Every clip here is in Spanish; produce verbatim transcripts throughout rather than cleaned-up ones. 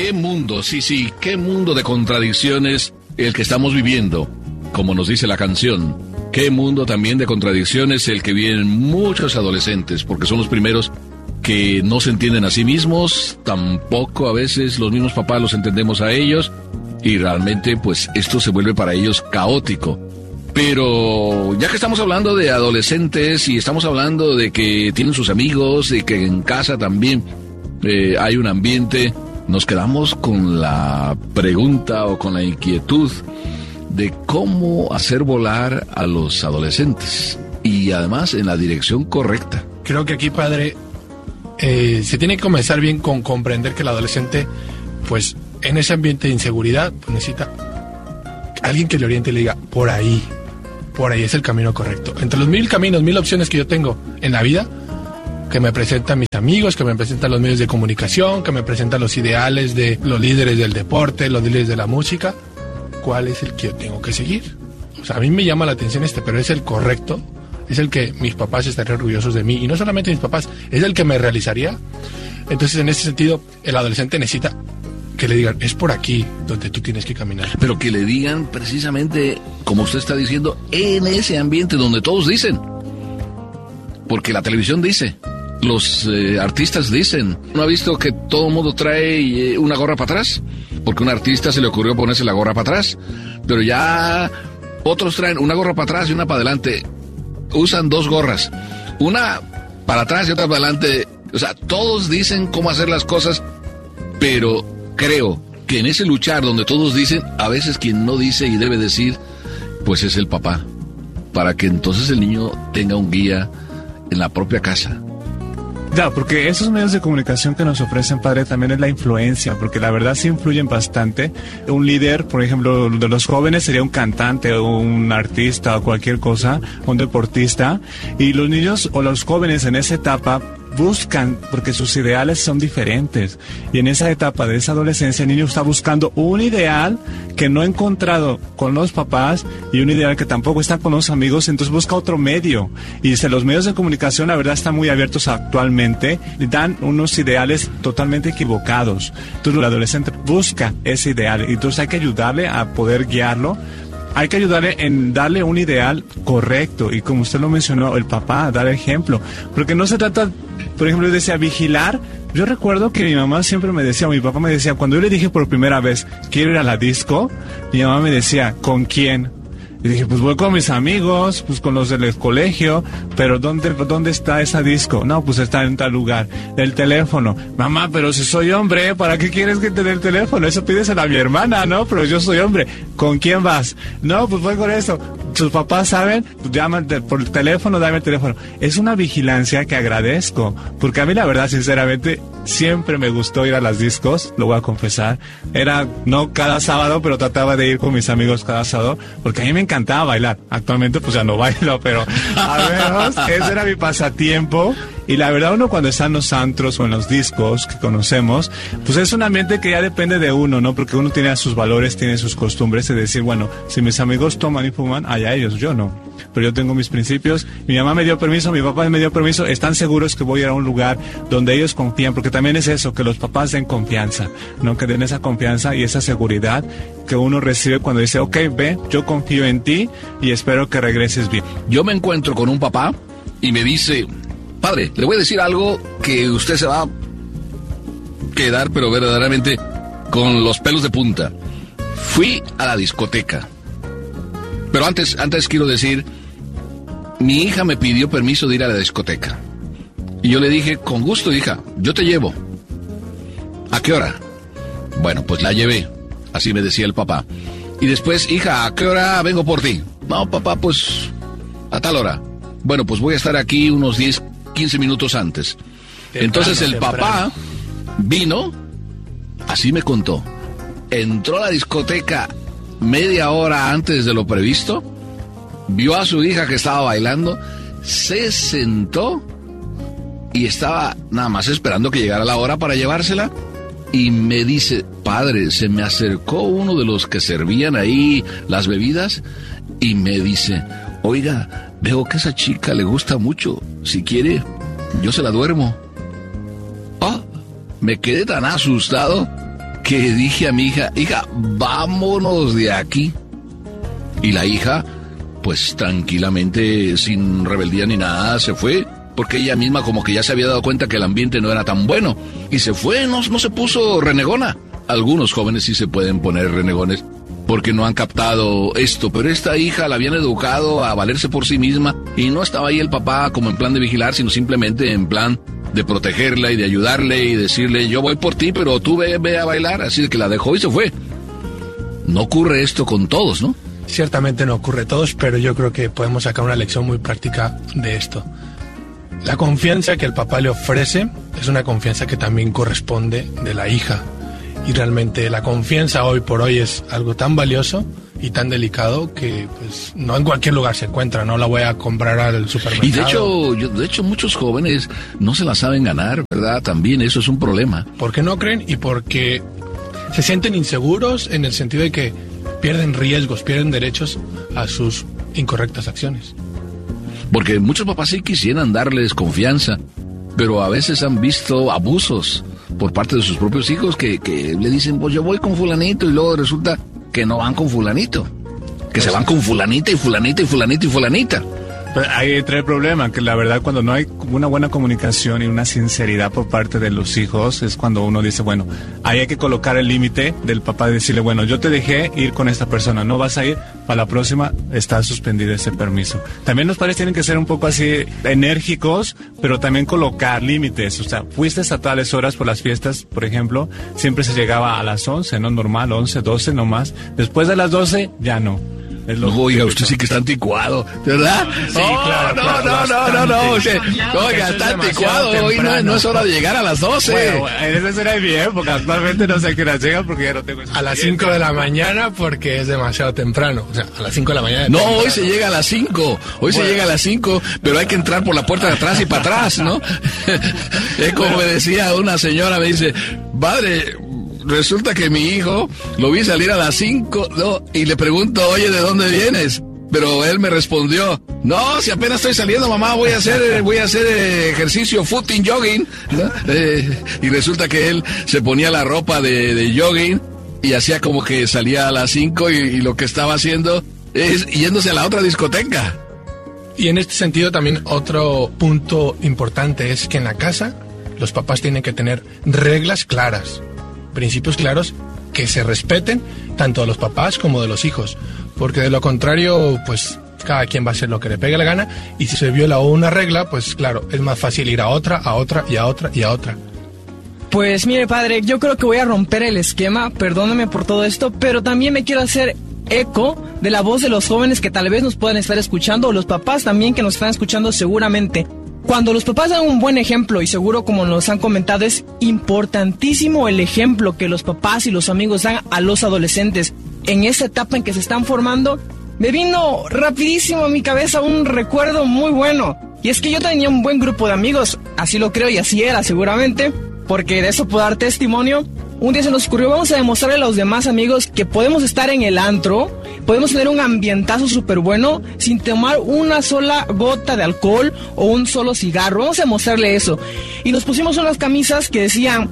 Qué mundo, sí, sí, qué mundo de contradicciones el que estamos viviendo, como nos dice la canción. Qué mundo también de contradicciones el que viven muchos adolescentes, porque son los primeros que no se entienden a sí mismos, tampoco a veces los mismos papás los entendemos a ellos, y realmente pues esto se vuelve para ellos caótico. Pero ya que estamos hablando de adolescentes y estamos hablando de que tienen sus amigos y que en casa también eh, hay un ambiente, nos quedamos con la pregunta o con la inquietud de cómo hacer volar a los adolescentes y además en la dirección correcta. Creo que aquí, padre, eh, se tiene que comenzar bien con comprender que el adolescente, pues en ese ambiente de inseguridad, pues, necesita alguien que le oriente y le diga, por ahí, por ahí es el camino correcto. Entre los mil caminos, mil opciones que yo tengo en la vida, que me presentan mis amigos, que me presentan los medios de comunicación, que me presentan los ideales de los líderes del deporte, los líderes de la música, ¿cuál es el que yo tengo que seguir? O sea, a mí me llama la atención este, pero es el correcto, es el que mis papás estarían orgullosos de mí, y no solamente mis papás, es el que me realizaría. Entonces, en ese sentido, el adolescente necesita que le digan, es por aquí donde tú tienes que caminar. Pero que le digan precisamente, como usted está diciendo, en ese ambiente donde todos dicen. Porque la televisión dice, los eh, artistas dicen. ¿No ha visto que todo el mundo trae eh, una gorra para atrás? Porque a un artista se le ocurrió ponerse la gorra para atrás. Pero ya otros traen una gorra para atrás y una para adelante. Usan dos gorras. Una para atrás y otra para adelante. O sea, todos dicen cómo hacer las cosas, pero creo que en ese luchar donde todos dicen, a veces quien no dice y debe decir, pues es el papá, para que entonces el niño tenga un guía en la propia casa. Ya, porque esos medios de comunicación que nos ofrecen, padre, también es la influencia, porque la verdad sí influyen bastante. Un líder, por ejemplo, de los jóvenes sería un cantante o un artista o cualquier cosa, un deportista, y los niños o los jóvenes en esa etapa buscan, porque sus ideales son diferentes, y en esa etapa de esa adolescencia el niño está buscando un ideal que no ha encontrado con los papás y un ideal que tampoco está con los amigos, entonces busca otro medio, y dice, los medios de comunicación la verdad están muy abiertos actualmente y dan unos ideales totalmente equivocados. Entonces el adolescente busca ese ideal y entonces hay que ayudarle a poder guiarlo. Hay que ayudarle en darle un ideal correcto, y como usted lo mencionó, el papá, dar ejemplo, porque no se trata, por ejemplo, yo decía vigilar. Yo recuerdo que mi mamá siempre me decía, o mi papá me decía, cuando yo le dije por primera vez, quiero ir a la disco, mi mamá me decía, ¿con quién? Y dije, pues voy con mis amigos, pues con los del colegio, pero ¿dónde, dónde está esa disco? No, pues está en tal lugar. El teléfono. Mamá, pero si soy hombre, ¿para qué quieres que te dé el teléfono? Eso pídeselo a mi hermana, ¿no? Pero yo soy hombre. ¿Con quién vas? No, pues voy con eso. Sus papás saben, pues llaman por el teléfono, dame el teléfono. Es una vigilancia que agradezco, porque a mí la verdad, sinceramente, siempre me gustó ir a las discos, lo voy a confesar. Era, no cada sábado, pero trataba de ir con mis amigos cada sábado, porque a mí me encantaba bailar. Actualmente pues ya no bailo, pero a ver, ese era mi pasatiempo. Y la verdad, uno cuando está en los antros o en los discos que conocemos, pues es un ambiente que ya depende de uno, ¿no? Porque uno tiene sus valores, tiene sus costumbres, de decir, bueno, si mis amigos toman y fuman, allá ellos, yo no. Pero yo tengo mis principios, mi mamá me dio permiso, mi papá me dio permiso, están seguros que voy a ir a un lugar donde ellos confían, porque también es eso, que los papás den confianza, ¿no? Que den esa confianza y esa seguridad que uno recibe cuando dice, ok, ve, yo confío en ti y espero que regreses bien. Yo me encuentro con un papá y me dice, padre, le voy a decir algo que usted se va a quedar, pero verdaderamente con los pelos de punta. Fui a la discoteca. Pero antes, antes quiero decir, mi hija me pidió permiso de ir a la discoteca. Y yo le dije, con gusto, hija, yo te llevo. ¿A qué hora? Bueno, pues la llevé. Así me decía el papá. Y después, hija, ¿a qué hora vengo por ti? No, papá, pues a tal hora. Bueno, pues voy a estar aquí unos diez, quince minutos antes. Temprano, Entonces el temprano. papá vino, así me contó, entró a la discoteca media hora antes de lo previsto, vio a su hija que estaba bailando, se sentó y estaba nada más esperando que llegara la hora para llevársela, y me dice, padre, se me acercó uno de los que servían ahí las bebidas y me dice, oiga, veo que a esa chica le gusta mucho, si quiere, yo se la duermo. Oh, me quedé tan asustado que dije a mi hija, hija, vámonos de aquí. Y la hija, pues tranquilamente, sin rebeldía ni nada, se fue, porque ella misma como que ya se había dado cuenta que el ambiente no era tan bueno, y se fue, no, no se puso renegona. Algunos jóvenes sí se pueden poner renegones, porque no han captado esto, pero esta hija la habían educado a valerse por sí misma, y no estaba ahí el papá como en plan de vigilar, sino simplemente en plan de protegerla y de ayudarle y decirle, yo voy por ti, pero tú ve, ve a bailar, así de que la dejó y se fue. No ocurre esto con todos, ¿no? Ciertamente no ocurre a todos, pero yo creo que podemos sacar una lección muy práctica de esto. La confianza que el papá le ofrece es una confianza que también corresponde de la hija. Y realmente la confianza hoy por hoy es algo tan valioso y tan delicado que pues no en cualquier lugar se encuentra, no la voy a comprar al supermercado. Y de hecho, yo, de hecho muchos jóvenes no se la saben ganar, ¿verdad? También eso es un problema. ¿Por qué no creen? Y porque se sienten inseguros en el sentido de que pierden riesgos, pierden derechos a sus incorrectas acciones. Porque muchos papás sí quisieran darles confianza, pero a veces han visto abusos por parte de sus propios hijos que, que le dicen, pues yo voy con fulanito, y luego resulta que no van con fulanito, que se van con fulanita y fulanita y fulanita y fulanita. Pero ahí entra el problema, que la verdad cuando no hay una buena comunicación y una sinceridad por parte de los hijos, es cuando uno dice, bueno, ahí hay que colocar el límite del papá y decirle, bueno, yo te dejé ir con esta persona, no vas a ir, para la próxima está suspendido ese permiso. También los padres tienen que ser un poco así enérgicos, pero también colocar límites. O sea, fuiste a tales horas por las fiestas, por ejemplo, siempre se llegaba a las once, ¿no? Normal, once, doce, no más. Después de las doce, ya no. No, oiga, usted sí que está anticuado, ¿verdad? Sí, oh, claro, no, claro, no, no, no, no, no, usted, oiga, está anticuado, hoy no, no es hora de llegar a las doce. Bueno, esa era mi época, actualmente no sé a qué hora llega porque ya no tengo... A las cinco de la mañana porque es demasiado temprano, o sea, a las cinco de la mañana... No, hoy se llega a las cinco, hoy bueno. se llega a las cinco, pero hay que entrar por la puerta de atrás y para atrás, ¿no? Es como me decía una señora, me dice, padre... Resulta que mi hijo lo vi salir a las cinco, ¿no? Y le pregunto, oye, ¿de dónde vienes? Pero él me respondió, no, si apenas estoy saliendo, mamá, voy a hacer voy a hacer ejercicio, footing, jogging, ¿no? Eh, y resulta que él se ponía la ropa de, de jogging y hacía como que salía a las cinco y, y lo que estaba haciendo es yéndose a la otra discoteca. Y en este sentido también otro punto importante es que en la casa los papás tienen que tener reglas claras. Principios claros que se respeten tanto de los papás como de los hijos, porque de lo contrario, pues cada quien va a hacer lo que le pegue la gana, y si se viola una regla, pues claro, es más fácil ir a otra, a otra y a otra y a otra. Pues mire, padre, yo creo que voy a romper el esquema, perdóneme por todo esto, pero también me quiero hacer eco de la voz de los jóvenes que tal vez nos puedan estar escuchando, o los papás también que nos están escuchando seguramente. Cuando los papás dan un buen ejemplo, y seguro como nos han comentado, es importantísimo el ejemplo que los papás y los amigos dan a los adolescentes en esa etapa en que se están formando, me vino rapidísimo a mi cabeza un recuerdo muy bueno. Y es que yo tenía un buen grupo de amigos, así lo creo y así era seguramente, porque de eso puedo dar testimonio. Un día se nos ocurrió, vamos a demostrarle a los demás amigos que podemos estar en el antro, podemos tener un ambientazo súper bueno sin tomar una sola gota de alcohol o un solo cigarro. Vamos a mostrarle eso. Y nos pusimos unas camisas que decían,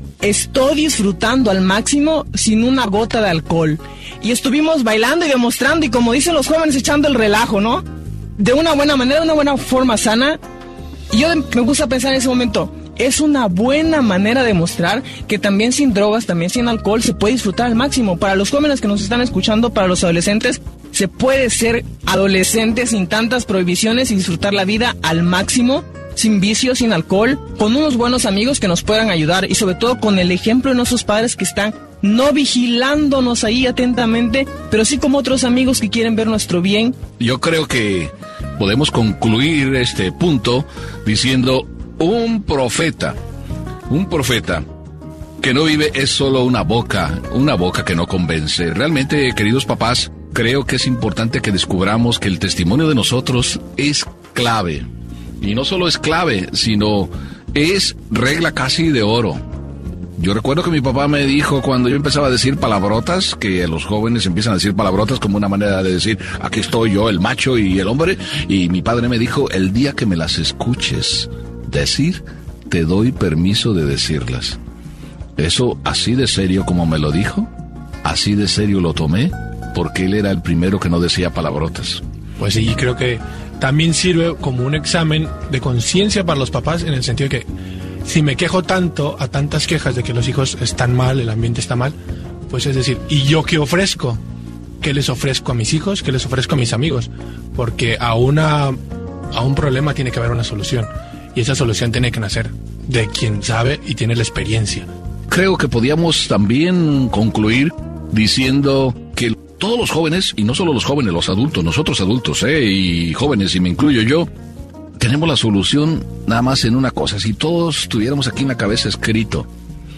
estoy disfrutando al máximo sin una gota de alcohol. Y estuvimos bailando y demostrando y, como dicen los jóvenes, echando el relajo, ¿no? De una buena manera, de una buena forma sana. Y yo me gusta pensar en ese momento, es una buena manera de mostrar que también sin drogas, también sin alcohol, se puede disfrutar al máximo. Para los jóvenes que nos están escuchando, para los adolescentes, se puede ser adolescente sin tantas prohibiciones y disfrutar la vida al máximo, sin vicios, sin alcohol, con unos buenos amigos que nos puedan ayudar y sobre todo con el ejemplo de nuestros padres que están no vigilándonos ahí atentamente, pero sí como otros amigos que quieren ver nuestro bien. Yo creo que podemos concluir este punto diciendo: un profeta, un profeta que no vive es solo una boca, una boca que no convence. Realmente, queridos papás, creo que es importante que descubramos que el testimonio de nosotros es clave. Y no solo es clave, sino es regla casi de oro. Yo recuerdo que mi papá me dijo cuando yo empezaba a decir palabrotas, que los jóvenes empiezan a decir palabrotas como una manera de decir, aquí estoy yo, el macho y el hombre, y mi padre me dijo, el día que me las escuches decir, te doy permiso de decirlas. Eso así de serio como me lo dijo, así de serio lo tomé, porque él era el primero que no decía palabrotas. Pues sí, y creo que también sirve como un examen de conciencia para los papás, en el sentido de que si me quejo tanto a tantas quejas de que los hijos están mal, el ambiente está mal, pues es decir, ¿y yo qué ofrezco? ¿Qué les ofrezco a mis hijos? ¿Qué les ofrezco a mis amigos? Porque a, una, a un problema tiene que haber una solución, y esa solución tiene que nacer de quien sabe y tiene la experiencia. Creo que podíamos también concluir diciendo que todos los jóvenes, y no solo los jóvenes, los adultos, nosotros adultos, ¿eh? y jóvenes, y me incluyo yo, tenemos la solución nada más en una cosa. Si todos tuviéramos aquí en la cabeza escrito,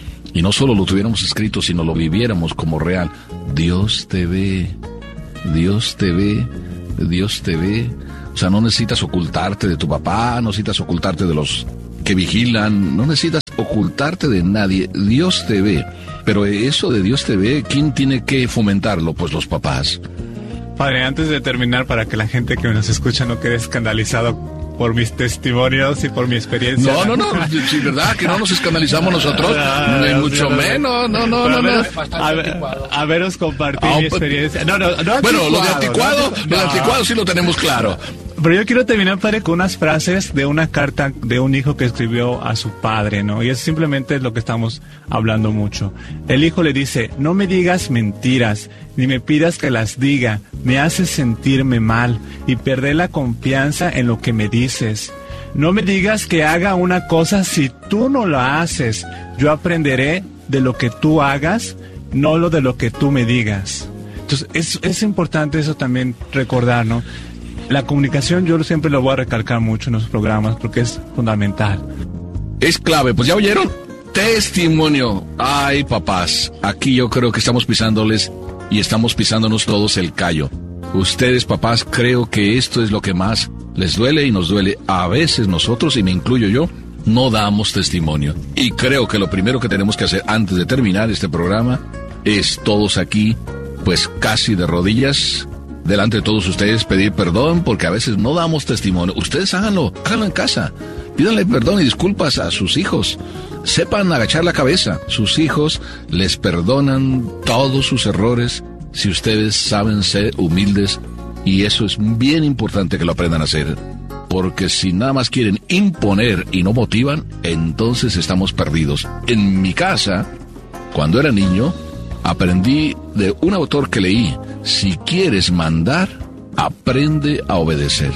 y no solo lo tuviéramos escrito, sino lo viviéramos como real: Dios te ve, Dios te ve, Dios te ve. O sea, no necesitas ocultarte de tu papá, no necesitas ocultarte de los que vigilan, no necesitas ocultarte de nadie. Dios te ve. Pero eso de Dios te ve, ¿quién tiene que fomentarlo? Pues los papás. Padre, antes de terminar, para que la gente que nos escucha no quede escandalizado por mis testimonios y por mi experiencia. No, no, no, sí, ¿verdad? Que no nos escandalizamos nosotros, no, ni no, mucho no, no, menos, no, no, no, no. A, ver, a veros compartir Ah, mi experiencia. No, no, no. Bueno, lo de anticuado, no, lo de anticuado sí lo tenemos claro. Pero yo quiero terminar, padre, con unas frases de una carta de un hijo que escribió a su padre, ¿no? Y es simplemente lo que estamos hablando mucho. El hijo le dice: no me digas mentiras, ni me pidas que las diga, me haces sentirme mal y perder la confianza en lo que me dices. No me digas que haga una cosa si tú no la haces. Yo aprenderé de lo que tú hagas, no lo de lo que tú me digas. Entonces, es, es importante eso también recordar, ¿no? La comunicación yo siempre lo voy a recalcar mucho en los programas porque es fundamental. Es clave, pues ya oyeron. Testimonio. Ay, papás, aquí yo creo que estamos pisándoles y estamos pisándonos todos el callo. Ustedes, papás, creo que esto es lo que más les duele y nos duele. A veces nosotros, y me incluyo yo, no damos testimonio. Y creo que lo primero que tenemos que hacer antes de terminar este programa es todos aquí, pues casi de rodillas, delante de todos ustedes, pedir perdón, porque a veces no damos testimonio. Ustedes háganlo, háganlo en casa. Pídanle perdón y disculpas a sus hijos. Sepan agachar la cabeza. Sus hijos les perdonan todos sus errores si ustedes saben ser humildes. Y eso es bien importante que lo aprendan a hacer. Porque si nada más quieren imponer y no motivan, entonces estamos perdidos. En mi casa, cuando era niño, aprendí de un autor que leí: si quieres mandar, aprende a obedecer.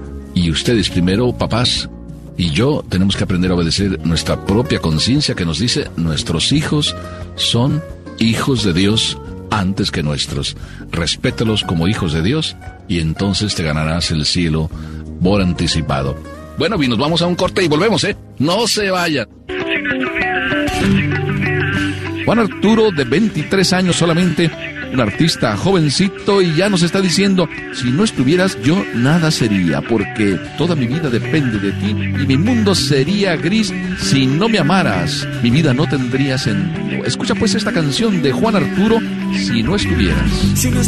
Y ustedes primero, papás, y yo tenemos que aprender a obedecer nuestra propia conciencia que nos dice: nuestros hijos son hijos de Dios antes que nuestros. Respétalos como hijos de Dios y entonces te ganarás el cielo por anticipado. Bueno, y nos vamos a un corte y volvemos, ¿eh? No se vayan. Juan Arturo, de veintitrés años solamente, un artista jovencito, y ya nos está diciendo: si no estuvieras, yo nada sería, porque toda mi vida depende de ti, y mi mundo sería gris si no me amaras, mi vida no tendría sentido. Escucha pues esta canción de Juan Arturo, Si no estuvieras.